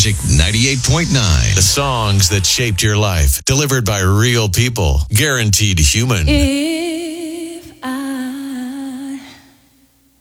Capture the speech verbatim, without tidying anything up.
Magic ninety-eight point nine. The songs that shaped your life, delivered by real people, guaranteed human. It